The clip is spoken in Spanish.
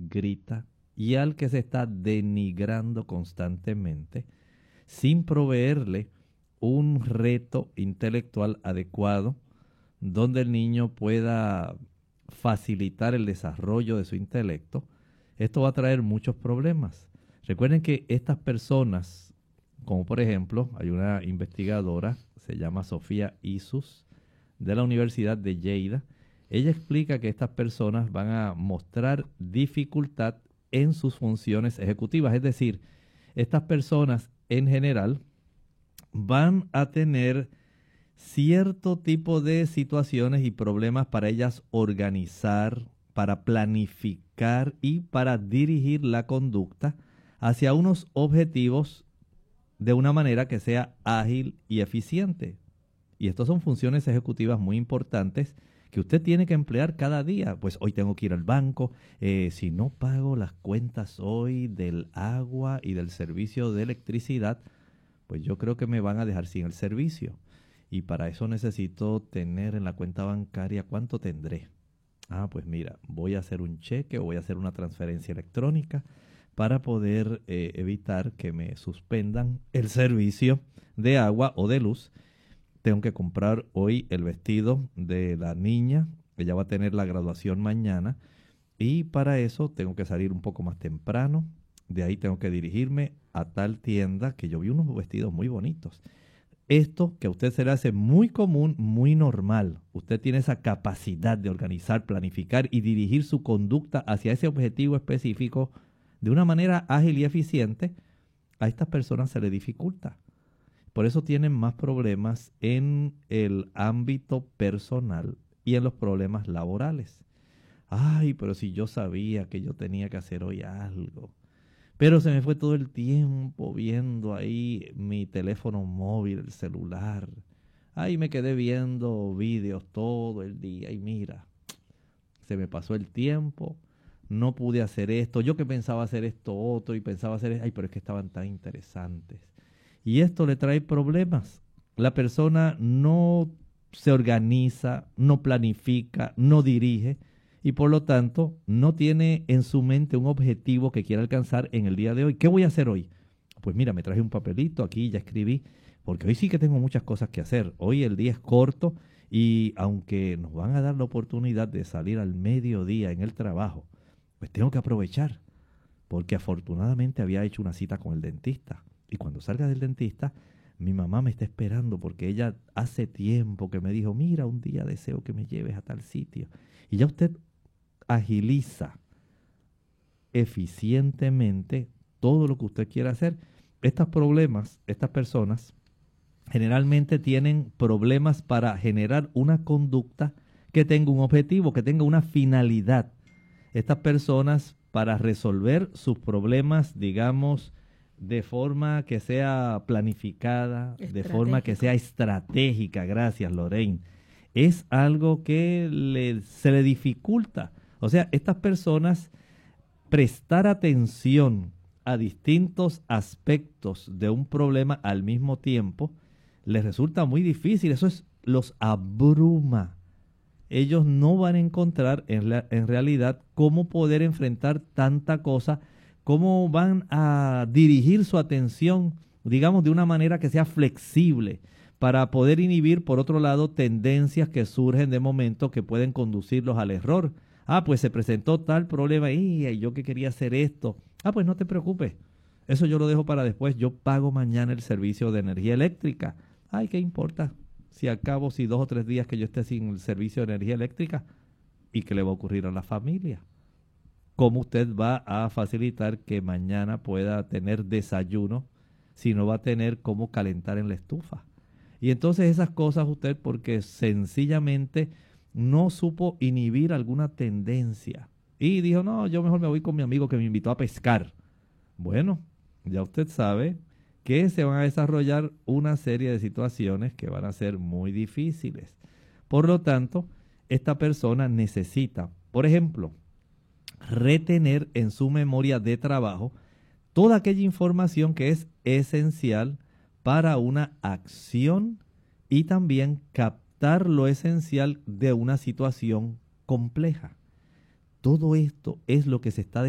grita y al que se está denigrando constantemente, sin proveerle un reto intelectual adecuado donde el niño pueda facilitar el desarrollo de su intelecto, esto va a traer muchos problemas. Recuerden que estas personas, como por ejemplo, hay una investigadora, se llama Sofía Isus, de la Universidad de Lleida. Ella explica que estas personas van a mostrar dificultad en sus funciones ejecutivas. Es decir, estas personas en general van a tener cierto tipo de situaciones y problemas para ellas organizar, para planificar y para dirigir la conducta hacia unos objetivos de una manera que sea ágil y eficiente. Y estas son funciones ejecutivas muy importantes que usted tiene que emplear cada día. Pues hoy tengo que ir al banco, si no pago las cuentas hoy del agua y del servicio de electricidad, pues yo creo que me van a dejar sin el servicio. Y para eso necesito tener en la cuenta bancaria, ¿cuánto tendré? Pues mira, voy a hacer un cheque o voy a hacer una transferencia electrónica para poder evitar que me suspendan el servicio de agua o de luz. Tengo que comprar hoy el vestido de la niña, ella va a tener la graduación mañana, y para eso tengo que salir un poco más temprano. De ahí tengo que dirigirme a tal tienda que yo vi unos vestidos muy bonitos. Esto que a usted se le hace muy común, muy normal. Usted tiene esa capacidad de organizar, planificar y dirigir su conducta hacia ese objetivo específico de una manera ágil y eficiente. A estas personas se les dificulta. Por eso tienen más problemas en el ámbito personal y en los problemas laborales. Pero si yo sabía que yo tenía que hacer hoy algo. Pero se me fue todo el tiempo viendo ahí mi teléfono móvil, el celular. Me quedé viendo vídeos todo el día y mira, se me pasó el tiempo, no pude hacer esto. Yo que pensaba hacer esto otro y pensaba hacer, pero es que estaban tan interesantes. Y esto le trae problemas. La persona no se organiza, no planifica, no dirige y por lo tanto no tiene en su mente un objetivo que quiera alcanzar en el día de hoy. ¿Qué voy a hacer hoy? Pues mira, me traje un papelito aquí, ya escribí, porque hoy sí que tengo muchas cosas que hacer. Hoy el día es corto y aunque nos van a dar la oportunidad de salir al mediodía en el trabajo, pues tengo que aprovechar, porque afortunadamente había hecho una cita con el dentista. Y cuando salga del dentista, mi mamá me está esperando porque ella hace tiempo que me dijo, mira, un día deseo que me lleves a tal sitio. Y ya usted agiliza eficientemente todo lo que usted quiera hacer. Estos problemas, estas personas generalmente tienen problemas para generar una conducta que tenga un objetivo, que tenga una finalidad. Estas personas, para resolver sus problemas, digamos, de forma que sea planificada, de forma que sea estratégica, gracias Lorraine, es algo que se le dificulta. O sea, estas personas prestar atención a distintos aspectos de un problema al mismo tiempo les resulta muy difícil. Los abruma. Ellos no van a encontrar en realidad cómo poder enfrentar tanta cosa, cómo van a dirigir su atención, digamos, de una manera que sea flexible para poder inhibir, por otro lado, tendencias que surgen de momento que pueden conducirlos al error. Pues se presentó tal problema y yo que quería hacer esto. Pues no te preocupes, eso yo lo dejo para después. Yo pago mañana el servicio de energía eléctrica. ¿Qué importa? Si al cabo, si 2 o 3 días que yo esté sin el servicio de energía eléctrica, ¿y qué le va a ocurrir a la familia? ¿Cómo usted va a facilitar que mañana pueda tener desayuno si no va a tener cómo calentar en la estufa? Y entonces esas cosas usted, porque sencillamente no supo inhibir alguna tendencia y dijo, no, yo mejor me voy con mi amigo que me invitó a pescar. Bueno, ya usted sabe que se van a desarrollar una serie de situaciones que van a ser muy difíciles. Por lo tanto, esta persona necesita, por ejemplo, retener en su memoria de trabajo toda aquella información que es esencial para una acción y también captar lo esencial de una situación compleja. Todo esto es lo que se está